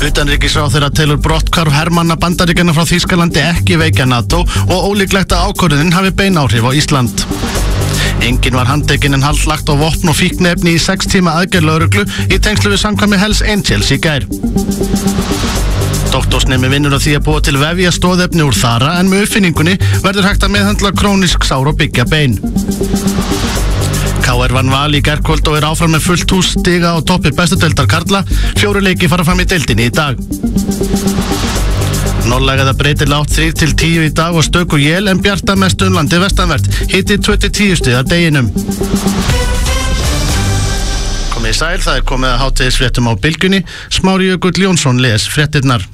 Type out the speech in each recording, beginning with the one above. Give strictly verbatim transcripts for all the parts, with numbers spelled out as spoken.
Utanríkisráðherra telur brotthvarf hermanna Bandaríkjanna frá Þýskalandi ekki veikja NATO og ólíklegt að ákvörðunin hafi bein áhrif á Ísland. Enginn var handtekinn en hald lagt á vopn og fíkniefni í sex tíma aðgerð lögreglu í tengslu við samkvæmi Hells Angels í gær. Doktorsnemi vinnur að því að búa til vefja stóðefni úr þara en með uppfinningunni verður hægt að meðhandla krónísk sár og byggja bein. K R vann Val í gærkvöld og er áfram með fullt hús stiga á toppi bestu deildar karla. Fjóri leiki fara fram í deildinni í dag. Norðlæg eða breytilega átt þrír til tíu í dag og stöku él en bjarta mestu um landið vestanvert. Hiti tvö til tíu stig að deginum. Komið í sæl, það er komið að hátíðisfréttum á Bylgjunni. Smári Jökull Jónsson les fréttirnar.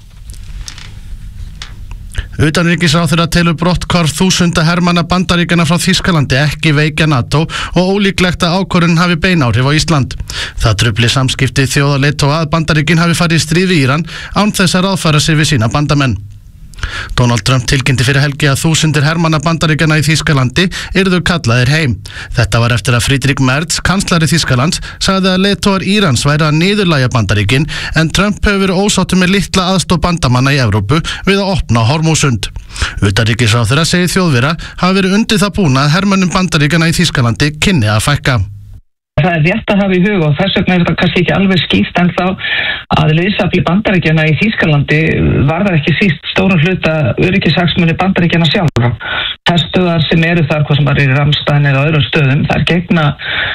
Utanríkisráðherra telur brotthvarf þúsunda hermanna Bandaríkjanna frá Þýskalandi ekki veikja NATO og ólíklegt að ákvörðunin hafi bein áhrif á Ísland. Það trufli samskipti þjóðarleiðtoga að Bandaríkin hafi farið í stríð við Íran án þess að ráðfæra sig við sína bandamenn. Donald Trump tilkynnti fyrir helgi að þúsundir hermanna Bandaríkjanna í Þýskalandi yrðu kallaðir heim. Þetta var eftir að Friedrich Merz, kanslari Þýskalands, sagði að leiðtogar Írans væri að niðurlægja Bandaríkin en Trump hefur verið ósáttur með litla aðstoð bandamanna í Evrópu við að opna Hormúsund. Utanríkisráðherra segir Þjóðverja hafi verið undir það búna að hermönnum Bandaríkjanna í Þýskalandi kynni að fækka. Það er rétt að hafa í huga og þess vegna er þetta kannski ekki alveg skýrt en þá að liðsafli Bandaríkjanna í Þýskalandi varðar ekki síst stórum hluta öryggishagsmuni Bandaríkjanna sjálfra. Herstöðar sem eru þar, hvað sem var í Ramstein eða öðrum stöðum, þær gegna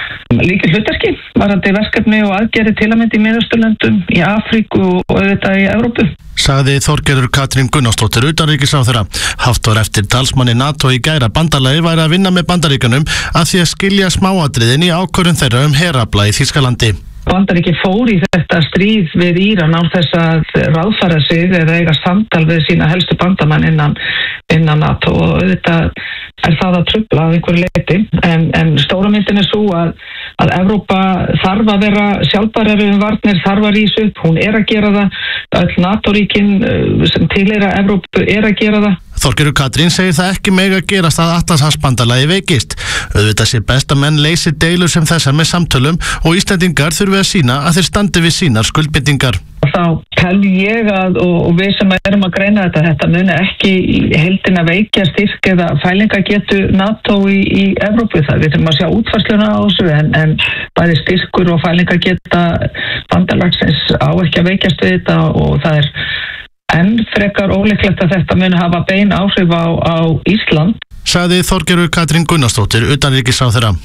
líka hlutverki varðandi verkefni og aðgerðir til að mynda í Miðausturlöndum, í Afríku og auðvitað í Evrópu. Sagði Þorgerður Katrín Gunnarsdóttir utanríkisráðherra. Haft var eftir talsmanni NATO í gær að bandalagi væri að vinna með Bandaríkjunum að því að skilja smáatriðin í ákvörðun þeirra um herafla í Þýskalandi. Bandaríkin fór í þetta stríð við Íran án þess að ráðfæra sig eða eiga samtal við sína helstu bandamann innan, innan NATO og auðvitað er það að trufla af einhverju leyti en, en stóra myndin er svo að, að Evrópa þarf að vera sjálfbærari um varnir, þarf að rísa upp, hún er að gera það, öll NATO-ríkin sem tilheyra Evrópu er að gera það. Þorgerður Katrín segir það ekki mega gerast að Atlantshafsbandalagið veikist. Auðvitað sé best að menn leysi deilur sem þessar með samtölum og Íslendingar þurfi að sýna að þeir standi við sínar skuldbindingar. Þá tel ég að, og, og við sem erum að greina þetta, þetta muni ekki í heildina veikja styrk eða fælingagetu NATO í, í Evrópu. Það við þurfum að sjá útfærsluna á þessu en, en bæði styrkur og fælingageta bandalagsins á ekki að veikjast við þetta og það er enn frekar ólíklegt að þetta muni hafa bein áhrif á, á Ísland. Sagði Þorgerður Katrín Gunnarsdóttir utanríkisráðherra.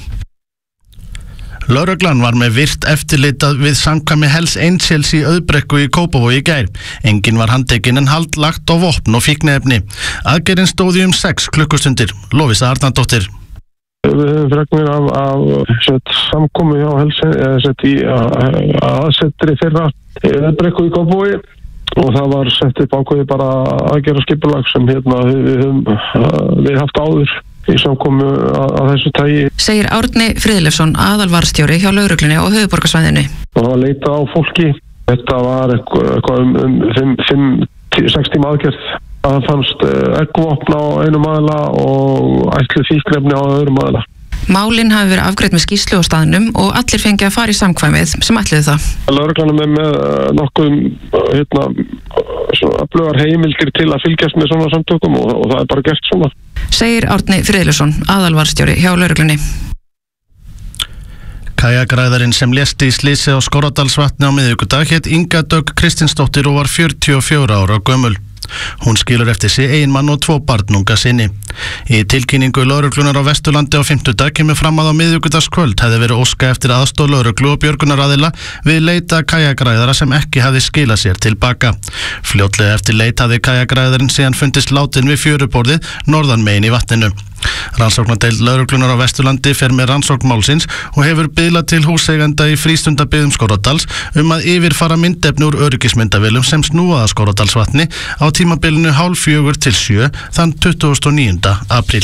Lögreglan var með virt eftirlitað við samkvæmi Hells Angels í Auðbrekku í Kópavogi í gær. Enginn var handtekinn en hald lagt á vopn og fíkniefni. Aðgerðin stóði um sex klukkustundir. Lovísa Arnardóttir. Við höfum fregnir af, af samkomu hjá Hells Angels í aðsettri þeirra í Auðbrekku í Kópavogi og það var sett upp ákveði bara aðgerða skipulag sem hérna við höfum við haft áður í samkomu að þessu tagi. Segir Árni Friðleifsson, aðalvarðstjóri hjá lögreglunni og höfuðborgarsvæðinu. Það var að leita á fólki. Þetta var eitthvað um, um fimm til sex tíma aðgerð. Það fannst eggvopn á einum aðila og ætluð fíkniefni á öðrum aðila. Málin hafi verið afgreidd með skýrslu á staðnum og allir fengi að fara í samkvæmið sem ætluðu það. Lögreglan er með nokkuð hérna, öflugar heimildir til að fylgjast með svona samtökum og, og það er bara gert svona. Segir Árni Friðleifsson, aðalvarðstjóri hjá lögreglunni. Kajakræðarinn sem lést í slysi á Skorradalsvatni á miðvikudag hét Inga Dögg Kristinsdóttir og var fjörutíu og fjögurra ára gömul. Hún skilur eftir sig eiginmann og tvo barnunga sinni. Í tilkynningu lögreglunar á Vesturlandi á fimmtudag kemur fram að á miðvikudagskvöld hefði verið óska eftir aðstoð lögreglu og björgunaraðila við leita kajakræðara sem ekki hefði skilað sér tilbaka. Fljótlega eftir leit hafði kajakræðarinn síðan fundist látin við fjöruborðið norðan megin í vatninu. Rannsóknardeild lögreglunar á Vesturlandi fer með rannsókn málsins og hefur biðlað til húseiganda í frístundabyggðum Skorradals um að yfirfara myndefni úr öryggismyndavélum sem snúa að Skorradalsvatni á tímabilinu hálf fjögur til sjö þann tuttugasta og níunda apríl.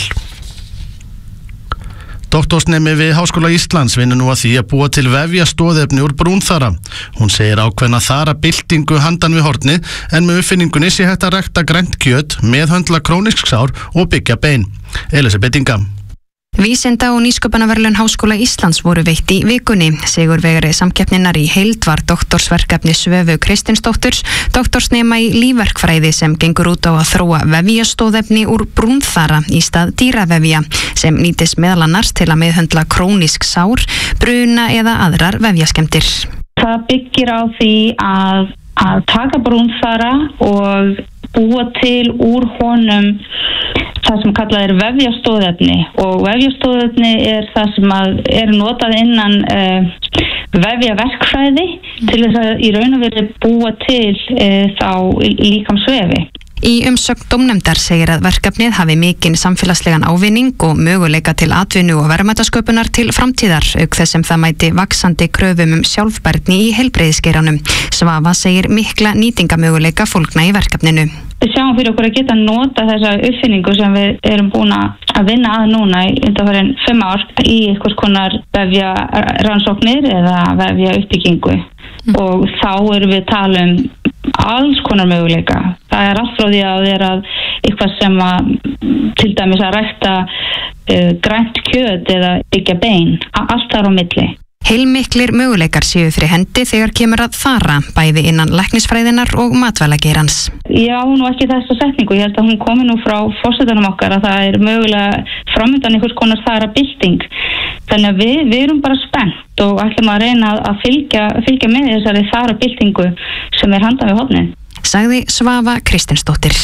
Doktorsnemi við Háskóla Íslands vinnur nú að því að búa til vefja stóðefni úr brúnþara. Hún segir ákveðna þarabyltingu handan við hornið en með uppfinningunni sé hægt að rækta grænt kjöt, meðhöndla krónísk sár og byggja bein. Elisabeth Inga. Vísinda- og nýsköpunarverðlaun Háskóla Íslands voru veitt í vikunni. Sigurvegari samkeppninnar í heild var doktorsverkefni Svövu Kristinsdóttur, doktorsnema í lífverkfræði sem gengur út á að þróa vefjastóðefni úr brúnþara í stað dýravefja sem nýtist meðal annars til að meðhöndla krónísk sár, bruna eða aðrar vefjaskemmtir. Það byggir á því að, að taka brúnþara og búa til úr honum það sem kallað er vefjastóðefni, og vefjastóðefni er það sem að er notað innan uh, vefjaverkfræði til þess að í raun og veru búa til uh, þá líkamsvefi. Í umsögn dómnefndar segir að verkefnið hafi mikinn samfélagslegan ávinning og möguleika til atvinnu og verðmætasköpunar til framtíðar, auk þess sem það mæti vaxandi kröfum um sjálfbærni í heilbrigðisgeiranum. Svava segir mikla nýtingamöguleika fólgna í verkefninu. Við sjáum fyrir okkur að geta nota þessa uppfinningu sem við erum búin að vinna að núna í undanfarin fimm ár í einhvers konar vefja rannsóknir eða vefja uppbyggingu mm. og þá erum við tala um alls konar möguleika. Það er allt frá því að vera eitthvað sem að til dæmis að rækta uh, grænt kjöt eða byggja bein, allt þar á milli. Heilmiklir möguleikar séu fyrir hendi þegar kemur að þara, bæði innan læknisfræðinar og matvælageirans. Já, nú ekki þessa setningu. Ég held að hún komi nú frá forsetanum okkar að það er mögulega framöndan einhvers konar þara bylting. Þannig að við, við erum bara spennt og ætlum að reyna að fylgja, fylgja með þessari þara byltingu sem er handan við hornin. Sagði Svava Kristinsdóttir.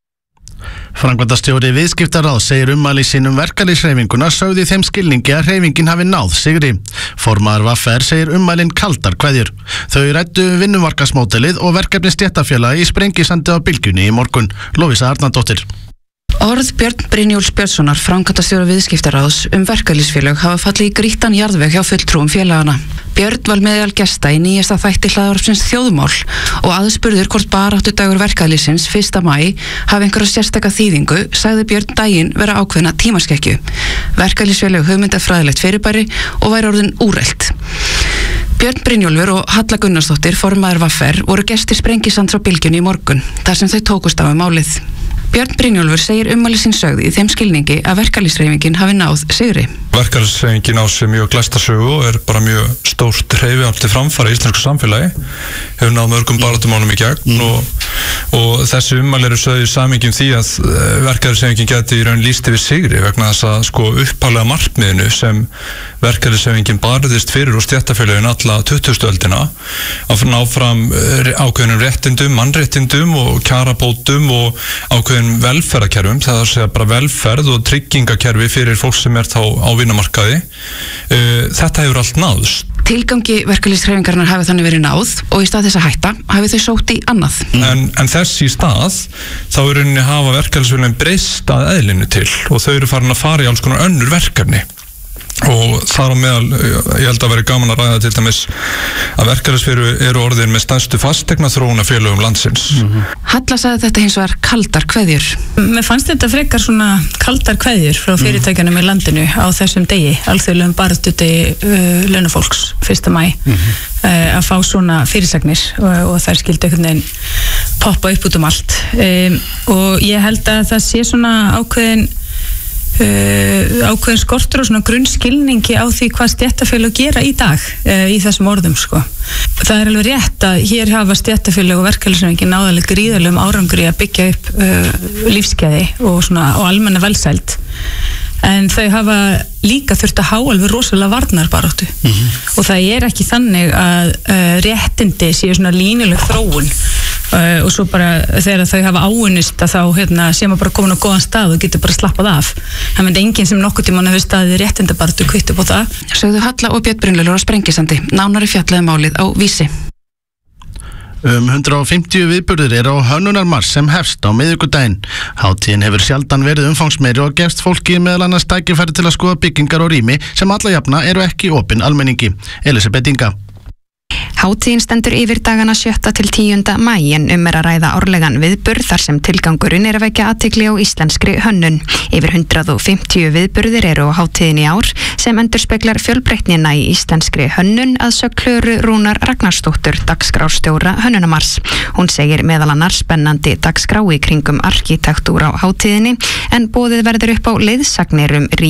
Framkvæmdastjóri Viðskiptaráðs segir ummæli sín um verkalýðshreyfinguna sögðu í þeim skilningi að hreyfingin hafi náð sigri. Formaður V R segir ummælin kaldar kveðjur. Þau ræddu vinnumarkaðsmódelið og verkefni stéttarfélaga í Sprengisandi á Bylgjunni í morgun. Lovísa Arnardóttir. Orð Björn Brynjólfs Björnssonar, framkvæmdastjóra Viðskiptaráðs um verkalýðsfélög hafa fallið í grýttan jarðveg hjá fulltrúum félagana. Björn var meðal gesta í nýjasta þætti hlaðvarpsins Þjóðmál og aðspurður hvort baráttudagur verkalýðsins fyrsta maí hafi einhverja sérstaka þýðingu, sagði Björn daginn vera ákveðna tímaskekkju. Verkalýðsfélög hugmyndafræðilegt fyrirbæri og væri orðin úrelt. Björn Brynjólfur og Halla Gunnarsdóttir, formaður V R, voru gestir Sprengisands á Bylgjunni í morgun, þar sem þau tókust á um málið. Björn Brynjólfur segir ummæli sín sögð í þeim skilningi að verkalýðshreyfingin hafi náð sigri. Verkalýðshreyfingin á sér mjög glæsta sögu og er bara mjög stórt hreyfiafl til framfara í íslensku samfélagi, hefur náð mörgum baráttumálum í gegn mm. og, og þessi ummæli eru sögð í samhengi um því að verkalýðshreyfingin geti í raun lýst yfir sigri vegna þess að sko upphaflega markmiðinu sem verkalýðshreyfingin barðist fyrir og stéttarfélögin alla tuttugustu öldina að ná fram ákveðnum réttindum, mannréttindum og kjarabótum og ákveðnum velferðarkerfum, það er að segja bara velferð og tryggingakerfi fyrir fólk sem er þá á vinnumarkaði. Þetta hefur allt náðst. Tilgangi verkalýðshreyfingarinnar hafi þannig verið náð og í stað þess að hætta hafi þau sótt í annað. En, en þess í stað þá er rauninni hafa verkalýðsfélögin breyst að eðlinu til og þau eru farin að fara í alls konar önnur verkefni. Og þar á meðal, ég held að vera gaman að ræða til dæmis að verkalýðsfélög eru orðin með stærstu fasteignaþróunarfélögum landsins. Mm-hmm. Halla sagði þetta hins vegar kaldar kveðjur. Mér fannst þetta frekar svona kaldar kveðjur frá fyrirtækjunum í landinu á þessum degi, alþjóðlegum baráttudegi uh, launafólks, fyrsta maí, mm-hmm. uh, að fá svona fyrirsagnir og, og þær skildu einhvern veginn poppa upp út um allt. Um, og ég held að það sé svona ákveðin Uh, ákveðin skortur og svona grunnskilningi á því hvað stéttarfélög gera í dag uh, í þessum orðum sko. Það er alveg rétt að hér hafa stéttarfélög og verkalýðshreyfingin náðarlega gríðarlegum árangri að byggja upp uh, lífsgæði og, svona, og almenna velsæld, en þau hafa líka þurft að há alveg rosalega varnarbaráttu mm-hmm. og það er ekki þannig að uh, réttindi séu svona línuleg þróun uh, og svo bara þegar þau hafa áunnist að þá hérna, sé maður bara komin á góðan stað og getur bara slappað af. Það myndi enginn sem nokkuð tímann hefur staðið réttindabaráttu kvitt upp á það. Sögðu Halla og Björn Brynjólfur á Sprengisandi, nánari fjallaði málið á Vísi. Um hundrað og fimmtíu viðburðir eru á Hönnunarmars sem hefst á miðvikudaginn. Hátíðin hefur sjaldan verið umfangsmeiri og gefst fólki meðal annars tækifæri til að skoða byggingar og rými sem alla jafna eru ekki opin almenningi. Elisabeth Inga. Hátíðin stendur yfir dagana sjötta til tíunda maí en um er að ræða árlegan viðburð þar sem tilgangurinn er að vekja athygli á íslenskri hönnun. Yfir hundrað og fimmtíu viðburðir eru á hátíðin í ár sem endurspeglar fjölbreytnina í íslenskri hönnun að sögn Klöru Rúnar Ragnarsdóttur, dagskrárstjóra Hönnunarmars. Hún segir meðal annars spennandi dagskrá í kringum arkitektúr á hátíðinni en boðið verður upp á leiðsagnir um